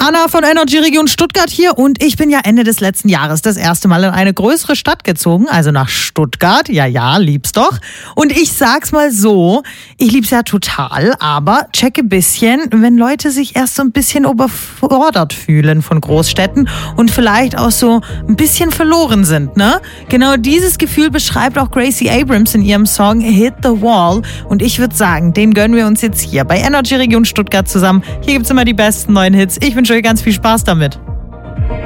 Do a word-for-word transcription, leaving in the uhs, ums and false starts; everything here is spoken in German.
Anna von Energy Region Stuttgart hier und ich bin ja Ende des letzten Jahres das erste Mal in eine größere Stadt gezogen, also nach Stuttgart. Ja, ja, lieb's doch. Und ich sag's mal so, ich lieb's ja total, aber checke ein bisschen, wenn Leute sich erst so ein bisschen überfordert fühlen von Großstädten und vielleicht auch so ein bisschen verloren sind, ne? Genau dieses Gefühl beschreibt auch Gracie Abrams in ihrem Song Hit the Wall und ich würde sagen, den gönnen wir uns jetzt hier bei Energy Region Stuttgart zusammen. Hier gibt's immer die besten neuen Hits. Ich wünsche euch ganz viel Spaß damit.